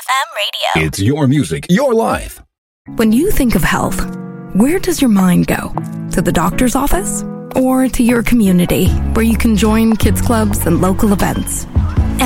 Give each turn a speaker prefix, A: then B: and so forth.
A: FM radio.
B: It's your music, your life.
C: When you think of health, where does your mind go? To the doctor's office? Or to your community, where you can join kids clubs and local events?